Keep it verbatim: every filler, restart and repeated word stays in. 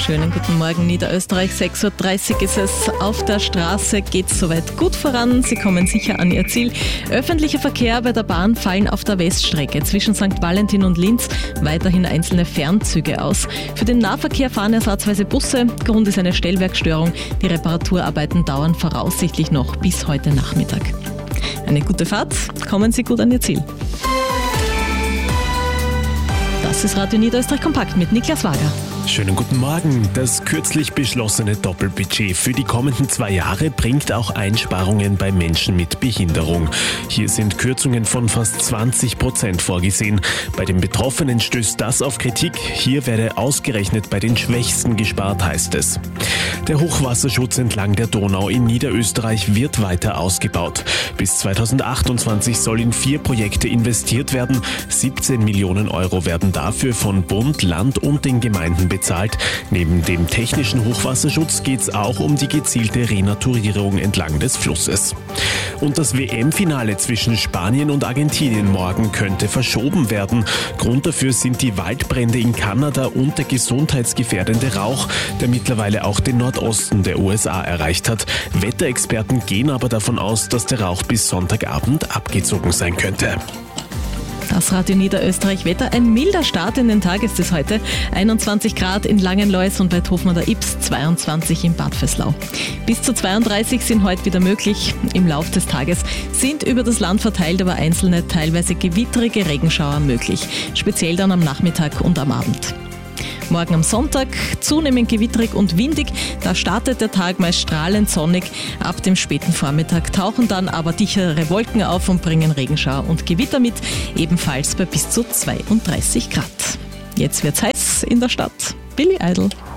Schönen guten Morgen, Niederösterreich. sechs Uhr dreißig ist es. Auf der Straße geht es soweit gut voran. Sie kommen sicher an Ihr Ziel. Öffentlicher Verkehr bei der Bahn fallen auf der Weststrecke zwischen Sankt Valentin und Linz weiterhin einzelne Fernzüge aus. Für den Nahverkehr fahren ersatzweise Busse. Grund ist eine Stellwerkstörung. Die Reparaturarbeiten dauern voraussichtlich noch bis heute Nachmittag. Eine gute Fahrt. Kommen Sie gut an Ihr Ziel. Das ist Radio Niederösterreich Kompakt mit Niklas Wager. Schönen guten Morgen. Das kürzlich beschlossene Doppelbudget für die kommenden zwei Jahre bringt auch Einsparungen bei Menschen mit Behinderung. Hier sind Kürzungen von fast zwanzig Prozent vorgesehen. Bei den Betroffenen stößt das auf Kritik. Hier werde ausgerechnet bei den Schwächsten gespart, heißt es. Der Hochwasserschutz entlang der Donau in Niederösterreich wird weiter ausgebaut. Bis zweitausendachtundzwanzig soll in vier Projekte investiert werden. siebzehn Millionen Euro werden dafür von Bund, Land und den Gemeinden bezahlt. Neben dem technischen Hochwasserschutz geht es auch um die gezielte Renaturierung entlang des Flusses. Und das W M-Finale zwischen Spanien und Argentinien morgen könnte verschoben werden. Grund dafür sind die Waldbrände in Kanada und der gesundheitsgefährdende Rauch, der mittlerweile auch den Nordosten der U S A erreicht hat. Wetterexperten gehen aber davon aus, dass der Rauch bis Sonntagabend abgezogen sein könnte. Das Radio Niederösterreich Wetter. Ein milder Start in den Tag ist es heute. einundzwanzig Grad in Langenlois und bei Hofmann der Ybbs, zweiundzwanzig in Bad Vöslau. Bis zu zweiunddreißig sind heute wieder möglich. Im Lauf des Tages sind über das Land verteilt aber einzelne, teilweise gewitterige Regenschauer möglich. Speziell dann am Nachmittag und am Abend. Morgen am Sonntag zunehmend gewitterig und windig. Da startet der Tag meist strahlend sonnig. Ab dem späten Vormittag tauchen dann aber dichtere Wolken auf und bringen Regenschauer und Gewitter mit, ebenfalls bei bis zu zweiunddreißig Grad. Jetzt wird's heiß in der Stadt. Billy Idol.